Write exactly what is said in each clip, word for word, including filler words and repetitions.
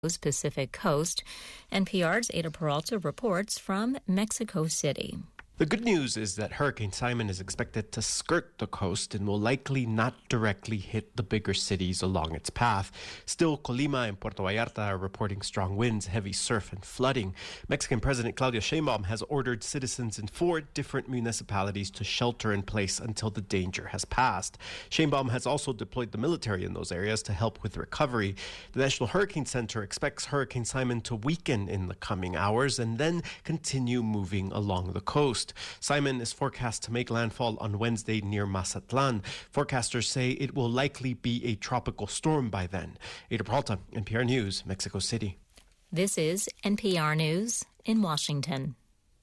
Pacific coast. N P R's Ada Peralta reports from Mexico City. The good news is that Hurricane Simon is expected to skirt the coast and will likely not directly hit the bigger cities along its path. Still, Colima and Puerto Vallarta are reporting strong winds, heavy surf, and flooding. Mexican President Claudia Sheinbaum has ordered citizens in four different municipalities to shelter in place until the danger has passed. Sheinbaum has also deployed the military in those areas to help with recovery. The National Hurricane Center expects Hurricane Simon to weaken in the coming hours and then continue moving along the coast. Simon is forecast to make landfall on Wednesday near Mazatlan. Forecasters say it will likely be a tropical storm by then. Ada Peralta, N P R News, Mexico City. This is N P R News in Washington.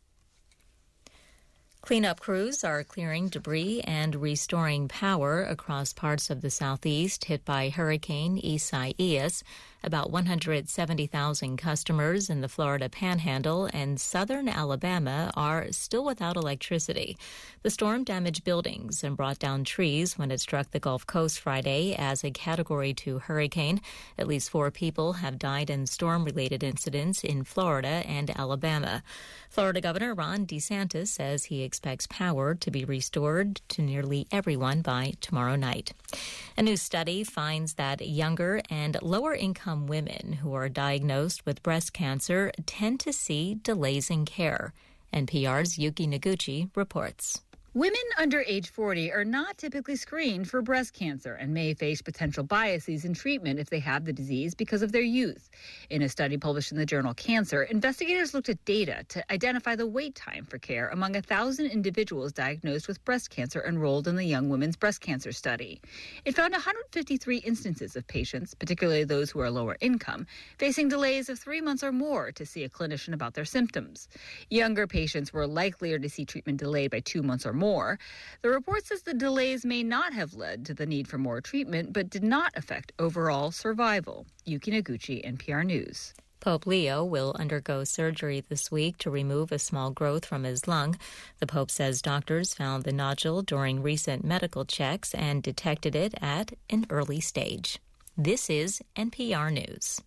Cleanup crews are clearing debris and restoring power across parts of the southeast hit by Hurricane Isaias. About one hundred seventy thousand customers in the Florida Panhandle and southern Alabama are still without electricity. The storm damaged buildings and brought down trees when it struck the Gulf Coast Friday as a Category two hurricane. At least four people have died in storm-related incidents in Florida and Alabama. Florida Governor Ron DeSantis says he expects power to be restored to nearly everyone by tomorrow night. A new study finds that younger and lower-income women who are diagnosed with breast cancer tend to see delays in care. N P R's Yuki Noguchi reports. Women under age forty are not typically screened for breast cancer and may face potential biases in treatment if they have the disease because of their youth. In a study published in the journal Cancer, investigators looked at data to identify the wait time for care among one thousand individuals diagnosed with breast cancer enrolled in the Young Women's Breast Cancer Study. It found one hundred fifty-three instances of patients, particularly those who are lower income, facing delays of three months or more to see a clinician about their symptoms. Younger patients were likelier to see treatment delayed by two months or more. More. The report says the delays may not have led to the need for more treatment, but did not affect overall survival. Yuki Noguchi, N P R News. Pope Leo will undergo surgery this week to remove a small growth from his lung. The Pope says doctors found the nodule during recent medical checks and detected it at an early stage. This is N P R News.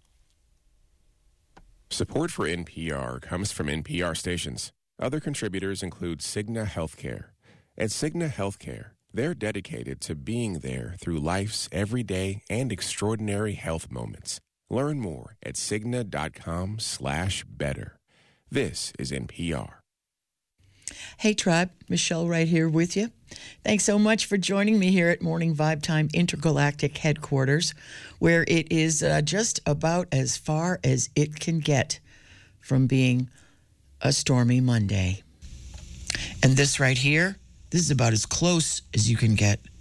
Support for N P R comes from N P R stations. Other contributors include Cigna Healthcare. At Cigna Healthcare, they're dedicated to being there through life's everyday and extraordinary health moments. Learn more at Cigna.com slash better. This is N P R. Hey, Tribe. Michelle right here with you. Thanks so much for joining me here at Morning Vibe Time Intergalactic Headquarters, where it is uh, just about as far as it can get from being a stormy Monday. And this right here, this is about as close as you can get